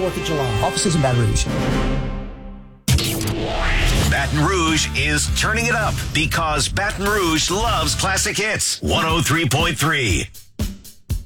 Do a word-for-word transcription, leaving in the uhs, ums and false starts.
fourth of July. Offices in Baton Rouge. Baton Rouge is turning it up because Baton Rouge loves classic hits. one oh three point three.